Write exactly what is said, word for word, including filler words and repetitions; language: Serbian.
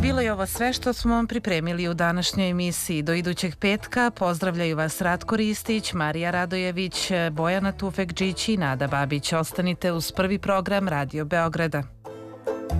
Bilo je ovo sve što smo vam pripremili u današnjoj emisiji. Do idućeg petka pozdravljaju vas Ratko Ristić, Marija Radojević, Bojana Tufekdžić i Nada Babić. Ostanite uz prvi program Radio Beograda.